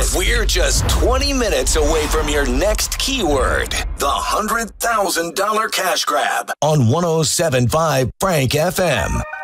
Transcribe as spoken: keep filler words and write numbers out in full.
We're just twenty minutes away from your next keyword. The one hundred thousand dollars cash grab on one oh seven point five Frank F M.